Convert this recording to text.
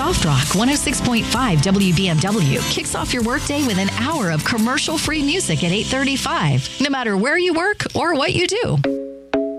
Soft Rock 106.5 WBMW kicks off your workday with an hour of commercial-free music at 8:35, no matter where you work or what you do.